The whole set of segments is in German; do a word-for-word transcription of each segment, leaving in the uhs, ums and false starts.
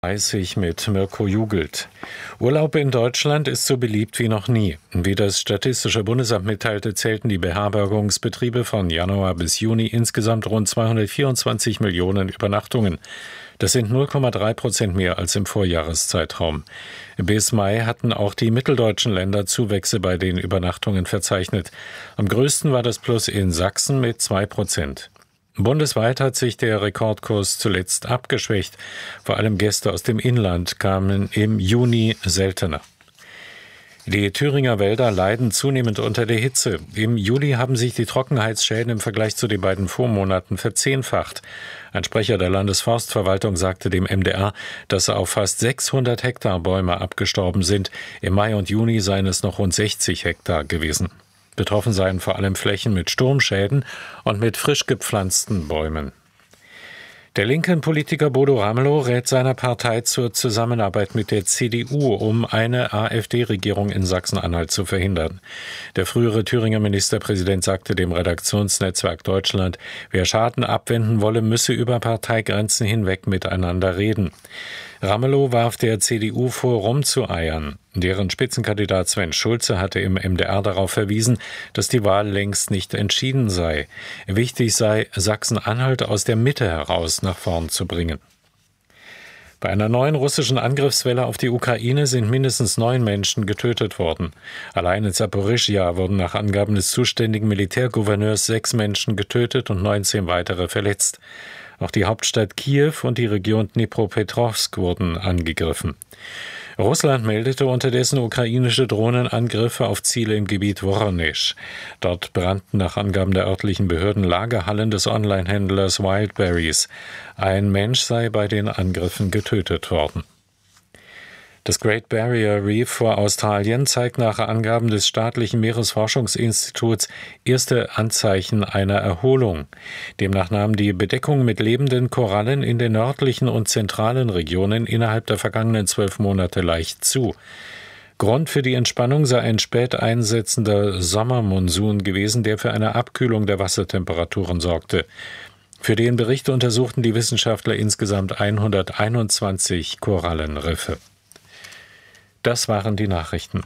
dreißig mit Mirko Jugelt. Urlaub in Deutschland ist so beliebt wie noch nie. Wie das Statistische Bundesamt mitteilte, zählten die Beherbergungsbetriebe von Januar bis Juni insgesamt rund zweihundertvierundzwanzig Millionen Übernachtungen. Das sind null Komma drei Prozent mehr als im Vorjahreszeitraum. Bis Mai hatten auch die mitteldeutschen Länder Zuwächse bei den Übernachtungen verzeichnet. Am größten war das Plus in Sachsen mit zwei Prozent. Bundesweit hat sich der Rekordkurs zuletzt abgeschwächt. Vor allem Gäste aus dem Inland kamen im Juni seltener. Die Thüringer Wälder leiden zunehmend unter der Hitze. Im Juli haben sich die Trockenheitsschäden im Vergleich zu den beiden Vormonaten verzehnfacht. Ein Sprecher der Landesforstverwaltung sagte dem M D R, dass auf fast sechshundert Hektar Bäume abgestorben sind. Im Mai und Juni seien es noch rund sechzig Hektar gewesen. Betroffen seien vor allem Flächen mit Sturmschäden und mit frisch gepflanzten Bäumen. Der linken Politiker Bodo Ramelow rät seiner Partei zur Zusammenarbeit mit der C D U, um eine AfD-Regierung in Sachsen-Anhalt zu verhindern. Der frühere Thüringer Ministerpräsident sagte dem Redaktionsnetzwerk Deutschland, wer Schaden abwenden wolle, müsse über Parteigrenzen hinweg miteinander reden. Ramelow warf der C D U vor, rumzueiern. Deren Spitzenkandidat Sven Schulze hatte im M D R darauf verwiesen, dass die Wahl längst nicht entschieden sei. Wichtig sei, Sachsen-Anhalt aus der Mitte heraus nach vorn zu bringen. Bei einer neuen russischen Angriffswelle auf die Ukraine sind mindestens neun Menschen getötet worden. Allein in Saporischschja wurden nach Angaben des zuständigen Militärgouverneurs sechs Menschen getötet und neunzehn weitere verletzt. Auch die Hauptstadt Kiew und die Region Dnipropetrovsk wurden angegriffen. Russland meldete unterdessen ukrainische Drohnenangriffe auf Ziele im Gebiet Woronesch. Dort brannten nach Angaben der örtlichen Behörden Lagerhallen des Onlinehändlers Wildberries. Ein Mensch sei bei den Angriffen getötet worden. Das Great Barrier Reef vor Australien zeigt nach Angaben des staatlichen Meeresforschungsinstituts erste Anzeichen einer Erholung. Demnach nahm die Bedeckung mit lebenden Korallen in den nördlichen und zentralen Regionen innerhalb der vergangenen zwölf Monate leicht zu. Grund für die Entspannung sei ein spät einsetzender Sommermonsun gewesen, der für eine Abkühlung der Wassertemperaturen sorgte. Für den Bericht untersuchten die Wissenschaftler insgesamt hunderteinundzwanzig Korallenriffe. Das waren die Nachrichten.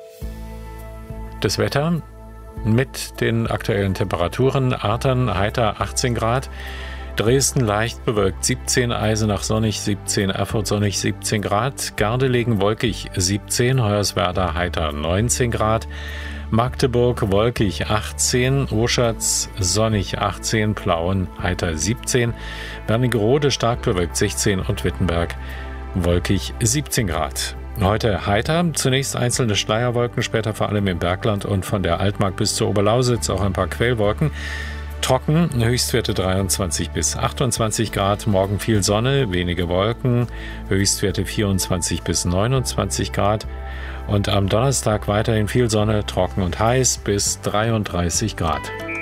Das Wetter mit den aktuellen Temperaturen: Artern heiter achtzehn Grad, Dresden leicht bewölkt siebzehn, Eisenach sonnig siebzehn, Erfurt sonnig siebzehn Grad, Gardelegen wolkig siebzehn, Hoyerswerda heiter neunzehn Grad, Magdeburg wolkig achtzehn, Oschatz sonnig achtzehn, Plauen heiter siebzehn, Wernigerode stark bewölkt sechzehn und Wittenberg wolkig siebzehn Grad. Heute heiter, zunächst einzelne Schleierwolken, später vor allem im Bergland und von der Altmark bis zur Oberlausitz auch ein paar Quellwolken. Trocken, Höchstwerte dreiundzwanzig bis achtundzwanzig Grad, morgen viel Sonne, wenige Wolken, Höchstwerte vierundzwanzig bis neunundzwanzig Grad und am Donnerstag weiterhin viel Sonne, trocken und heiß bis dreiunddreißig Grad.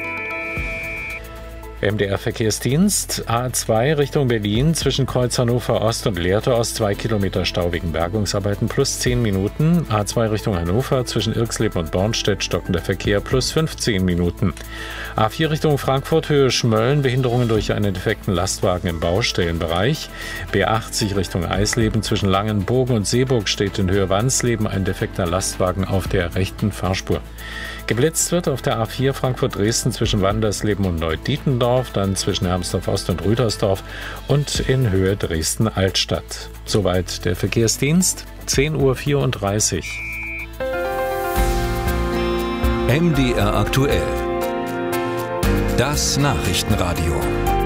M D R-Verkehrsdienst, A zwei Richtung Berlin zwischen Kreuz Hannover Ost und Lehrte Ost, zwei Kilometer Stau wegen Bergungsarbeiten plus zehn Minuten. A zwei Richtung Hannover zwischen Irxleben und Bornstedt stockender Verkehr plus fünfzehn Minuten. A vier Richtung Frankfurt Höhe Schmölln, Behinderungen durch einen defekten Lastwagen im Baustellenbereich. B achtzig Richtung Eisleben zwischen Langenbogen und Seeburg steht in Höhe Wansleben ein defekter Lastwagen auf der rechten Fahrspur. Geblitzt wird auf der A vier Frankfurt-Dresden zwischen Wandersleben und Neudietendorf, dann zwischen Hermsdorf Ost und Rüdersdorf und in Höhe Dresden-Altstadt. Soweit der Verkehrsdienst, zehn Uhr vierunddreißig. M D R aktuell. Das Nachrichtenradio.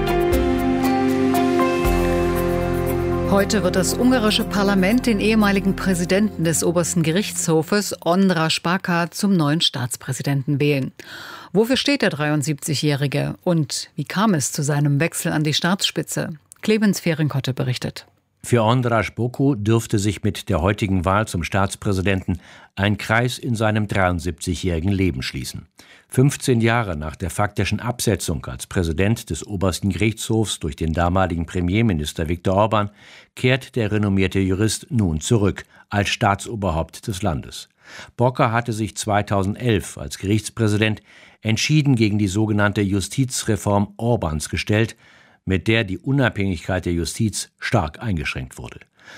Heute wird das ungarische Parlament den ehemaligen Präsidenten des obersten Gerichtshofes, András Baka, zum neuen Staatspräsidenten wählen. Wofür steht der dreiundsiebzigjährige und wie kam es zu seinem Wechsel an die Staatsspitze? Clemens Fehrenkotte berichtet. Für András Baka dürfte sich mit der heutigen Wahl zum Staatspräsidenten ein Kreis in seinem dreiundsiebzigjährigen Leben schließen. fünfzehn Jahre nach der faktischen Absetzung als Präsident des obersten Gerichtshofs durch den damaligen Premierminister Viktor Orbán kehrt der renommierte Jurist nun zurück als Staatsoberhaupt des Landes. Baka hatte sich zweitausendelf als Gerichtspräsident entschieden gegen die sogenannte Justizreform Orbáns gestellt, mit der die Unabhängigkeit der Justiz stark eingeschränkt wurde.